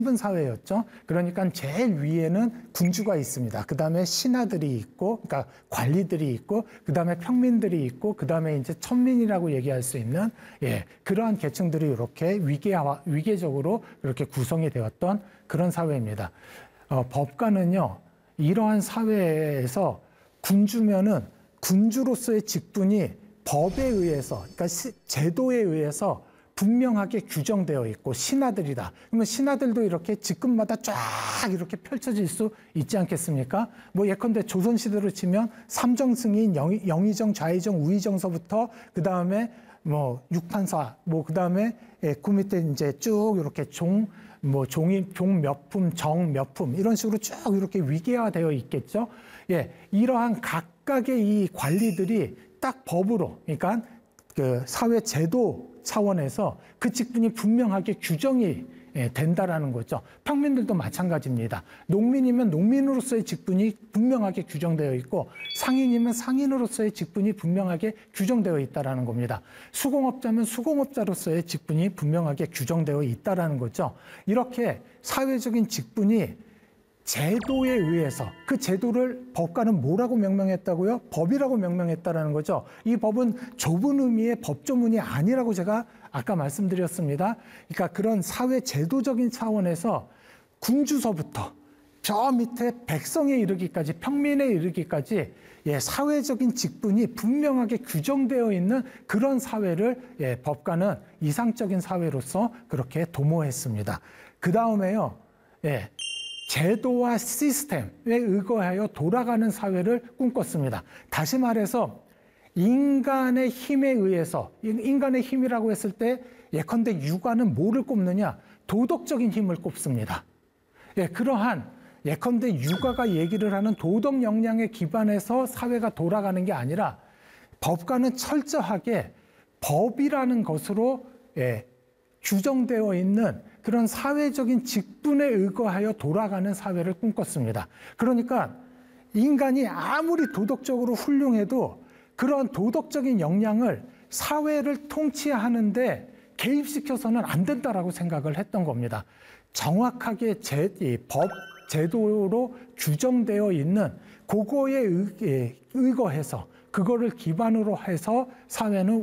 분 사회였죠. 그러니까 제일 위에는 군주가 있습니다. 그 다음에 신하들이 있고, 그러니까 관리들이 있고, 그 다음에 평민들이 있고, 그 다음에 이제 천민이라고 얘기할 수 있는 그러한 계층들이 이렇게 위계적으로 이렇게 구성이 되었던 그런 사회입니다. 법가는요, 이러한 사회에서 군주면은 군주로서의 직분이 법에 의해서, 그러니까 제도에 의해서 분명하게 규정되어 있고 신하들이다. 그러면 신하들도 이렇게 직급마다 쫙 이렇게 펼쳐질 수 있지 않겠습니까? 뭐 예컨대 조선시대로 치면 삼정승인, 영의정, 좌의정, 우의정서부터 그 다음에 뭐 육판사, 뭐 그 다음에 그 밑에 이제 쭉 이렇게 종 몇 품, 정 몇 품 이런 식으로 쭉 이렇게 위계화되어 있겠죠. 이러한 각각의 이 관리들이 딱 법으로, 그러니까 그 사회 제도 차원에서 그 직분이 분명하게 규정이 된다라는 거죠. 평민들도 마찬가지입니다. 농민이면 농민으로서의 직분이 분명하게 규정되어 있고 상인이면 상인으로서의 직분이 분명하게 규정되어 있다라는 겁니다. 수공업자면 수공업자로서의 직분이 분명하게 규정되어 있다라는 거죠. 이렇게 사회적인 직분이 제도에 의해서 그 제도를 법가는 뭐라고 명명했다고요? 법이라고 명명했다라는 거죠. 이 법은 좁은 의미의 법조문이 아니라고 제가 아까 말씀드렸습니다. 그러니까 그런 사회 제도적인 차원에서 군주서부터 저 밑에 백성에 이르기까지 평민에 이르기까지 사회적인 직분이 분명하게 규정되어 있는 그런 사회를 법가는 이상적인 사회로서 그렇게 도모했습니다. 그 다음에요. 제도와 시스템에 의거하여 돌아가는 사회를 꿈꿨습니다. 다시 말해서 인간의 힘에 의해서, 인간의 힘이라고 했을 때 예컨대 육아는 뭐를 꼽느냐? 도덕적인 힘을 꼽습니다. 그러한 예컨대 육아가 얘기를 하는 도덕 역량에 기반해서 사회가 돌아가는 게 아니라 법과는 철저하게 법이라는 것으로 규정되어 있는 그런 사회적인 직분에 의거하여 돌아가는 사회를 꿈꿨습니다. 그러니까 인간이 아무리 도덕적으로 훌륭해도 그런 도덕적인 역량을 사회를 통치하는데 개입시켜서는 안 된다라고 생각을 했던 겁니다. 정확하게 법, 제도로 규정되어 있는 그거에 의거해서 그거를 기반으로 해서 사회는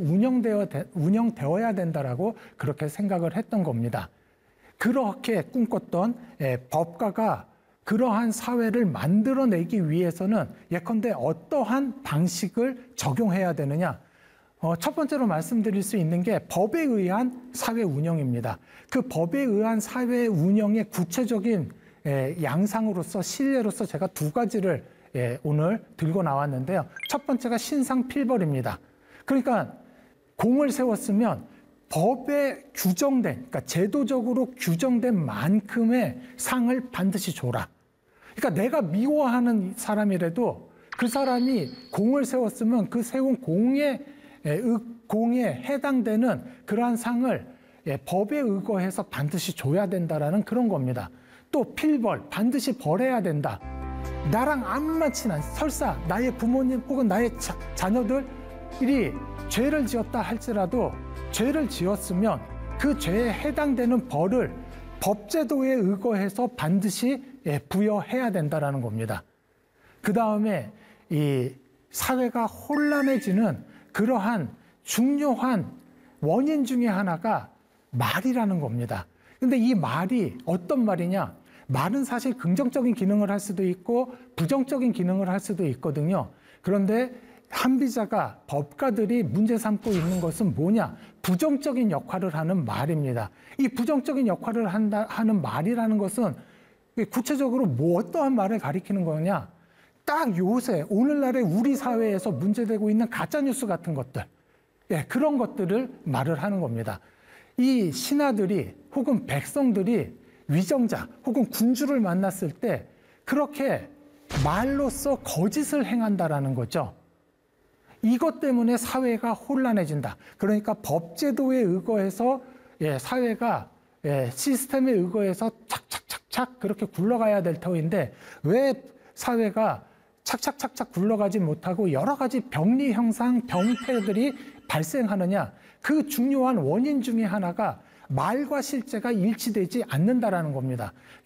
운영되어야 된다라고 그렇게 생각을 했던 겁니다. 그렇게 꿈꿨던 법가가 그러한 사회를 만들어내기 위해서는 예컨대 어떠한 방식을 적용해야 되느냐? 첫 번째로 말씀드릴 수 있는 게 법에 의한 사회 운영입니다. 그 법에 의한 사회 운영의 구체적인 양상으로서 실례로서 제가 두 가지를 오늘 들고 나왔는데요. 첫 번째가 신상필벌입니다. 그러니까 공을 세웠으면 법에 규정된, 그러니까 제도적으로 규정된 만큼의 상을 반드시 줘라. 그러니까 내가 미워하는 사람이라도 그 사람이 공을 세웠으면 그 세운 공에 해당되는 그러한 상을 법에 의거해서 반드시 줘야 된다라는 그런 겁니다. 또 필벌, 반드시 벌해야 된다. 나랑 안만 친한, 설사 나의 부모님 혹은 나의 자녀들이 죄를 지었다 할지라도 죄를 지었으면 그 죄에 해당되는 벌을 법제도에 의거해서 반드시 부여해야 된다는 겁니다. 그 다음에 이 사회가 혼란해지는 그러한 중요한 원인 중에 하나가 말이라는 겁니다. 근데 이 말이 어떤 말이냐? 말은 사실 긍정적인 기능을 할 수도 있고 부정적인 기능을 할 수도 있거든요. 그런데 한비자가 법가들이 문제 삼고 있는 것은 뭐냐? 부정적인 역할을 하는 말입니다. 이 부정적인 역할을 하는 말이라는 것은 구체적으로 뭐 어떠한 말을 가리키는 거냐? 딱 요새 오늘날의 우리 사회에서 문제되고 있는 가짜뉴스 같은 것들, 그런 것들을 말을 하는 겁니다. 이 신하들이 혹은 백성들이 위정자 혹은 군주를 만났을 때 그렇게 말로써 거짓을 행한다라는 거죠. 이것 때문에 사회가 혼란해진다. 그러니까 법제도에 의거해서 사회가 시스템에 의거해서 착착착착 그렇게 굴러가야 될 터인데 왜 사회가 착착착착 굴러가지 못하고 여러 가지 병리 형상, 병폐들이 발생하느냐? 그 중요한 원인 중에 하나가 말과 실제가 일치되지 않는다라는 겁니다.